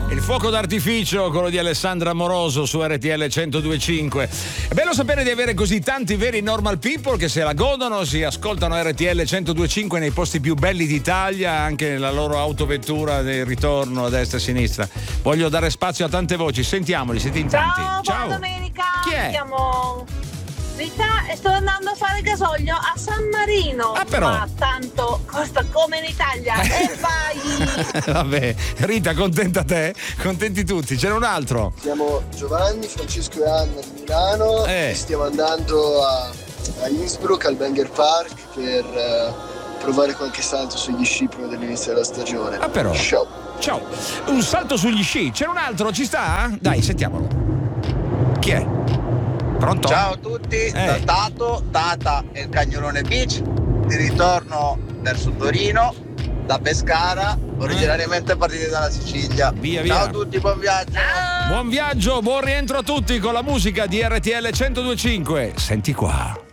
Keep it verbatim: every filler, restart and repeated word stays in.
Il fuoco d'artificio, quello di Alessandra Amoroso su R T L centodue e cinque. È bello sapere di avere così tanti veri normal people che se la godono, si ascoltano R T L centodue e cinque nei posti più belli d'Italia, anche nella loro autovettura del ritorno a destra e a sinistra. Voglio dare spazio a tante voci, sentiamoli, siete in tanti. Ciao, Ciao. buona domenica. Chi è? Mi chiamo Rita e sto andando a fare gasolio a San Marino. Ah, però. Ma tanto costa come in Italia. E vai! Vabbè, Rita, contenta te? Contenti tutti. C'era un altro. Siamo Giovanni, Francesco e Anna di Milano Eh. e stiamo andando a, a Innsbruck al Banger Park per eh, provare qualche salto sugli sci prima dell'inizio della stagione. Ah, però. Ciao. Ciao. Un salto sugli sci. C'era un altro, ci sta? Dai, sentiamolo. Chi è? Pronto? Ciao a tutti, Eh. da Tato, Tata e il Cagnolone Beach, di ritorno verso Torino, da Pescara, originariamente partiti dalla Sicilia. Via, via. Ciao a tutti, buon viaggio! Buon viaggio, buon rientro a tutti con la musica di R T L centodue e cinque. Senti qua.